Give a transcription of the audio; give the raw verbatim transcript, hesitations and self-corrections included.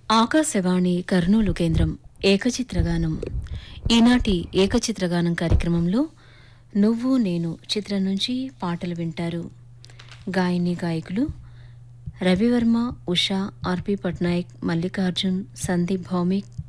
ఆకాశవాణి కర్నూలు కేంద్రం ఏకచిత్రగానం. ఈనాటి ఏకచిత్రగానం కార్యక్రమంలో నువ్వు నేను చిత్రం నుంచి పాటలు వింటారు. గాయని గాయకులు రవివర్మ, ఉషా, ఆర్పి పట్నాయక్, మల్లికార్జున్, సందీప్ భౌమిక్,